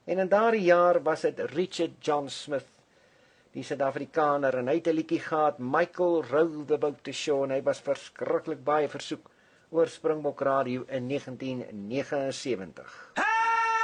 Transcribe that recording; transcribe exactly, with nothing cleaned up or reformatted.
En in daardie jaar was dit Richard John Smith, die Suid-Afrikaner, en hy het 'n liedjie gehad, Michael Row the Boat to Shore, en hy was verskriklik baie versoek oor Springbok Radio in negentien negenensewentig.